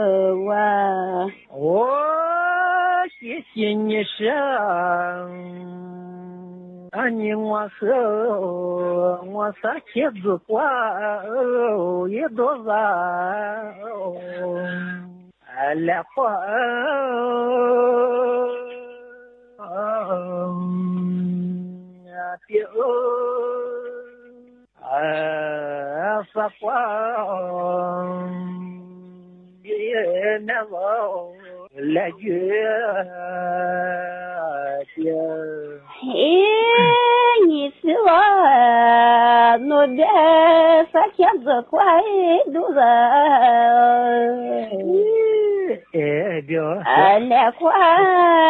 我谢谢你是你我是妻子过一多少来活发光也难忘来觉你是我我的发现这块路人来快